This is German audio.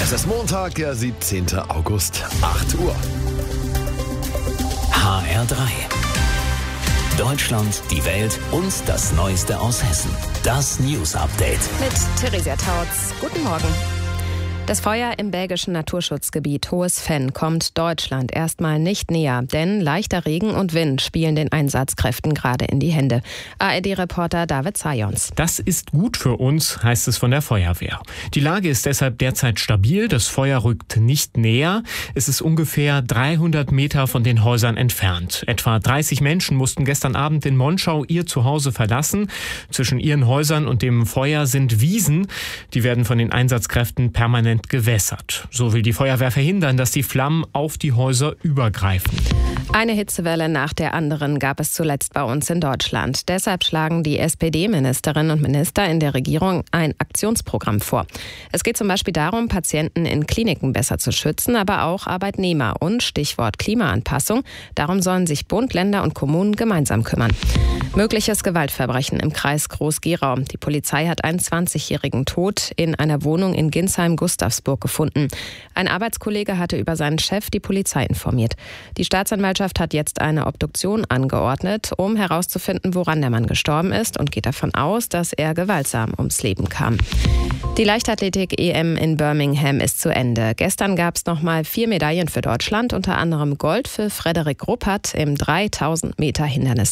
Es ist Montag, der 17. August, 8 Uhr. HR3. Deutschland, die Welt und das Neueste aus Hessen. Das News Update. Mit Theresia Tautz. Guten Morgen. Das Feuer im belgischen Naturschutzgebiet Hohes Venn kommt Deutschland erstmal nicht näher, denn leichter Regen und Wind spielen den Einsatzkräften gerade in die Hände. ARD-Reporter David Zajons. Das ist gut für uns, heißt es von der Feuerwehr. Die Lage ist deshalb derzeit stabil, das Feuer rückt nicht näher. Es ist ungefähr 300 Meter von den Häusern entfernt. Etwa 30 Menschen mussten gestern Abend in Monschau ihr Zuhause verlassen. Zwischen ihren Häusern und dem Feuer sind Wiesen. Die werden von den Einsatzkräften permanent gewässert. So will die Feuerwehr verhindern, dass die Flammen auf die Häuser übergreifen. Eine Hitzewelle nach der anderen gab es zuletzt bei uns in Deutschland. Deshalb schlagen die SPD-Ministerinnen und Minister in der Regierung ein Aktionsprogramm vor. Es geht zum Beispiel darum, Patienten in Kliniken besser zu schützen, aber auch Arbeitnehmer. Und Stichwort Klimaanpassung. Darum sollen sich Bund, Länder und Kommunen gemeinsam kümmern. Mögliches Gewaltverbrechen im Kreis Groß-Gerau. Die Polizei hat einen 20-Jährigen tot in einer Wohnung in Ginsheim-Gustavsburg gefunden. Ein Arbeitskollege hatte über seinen Chef die Polizei informiert. Die Staatsanwaltschaft hat jetzt eine Obduktion angeordnet, um herauszufinden, woran der Mann gestorben ist, und geht davon aus, dass er gewaltsam ums Leben kam. Die Leichtathletik-EM in Birmingham ist zu Ende. Gestern gab es nochmal 4 Medaillen für Deutschland, unter anderem Gold für Frederik Ruppert im 3000 Meter Hindernis.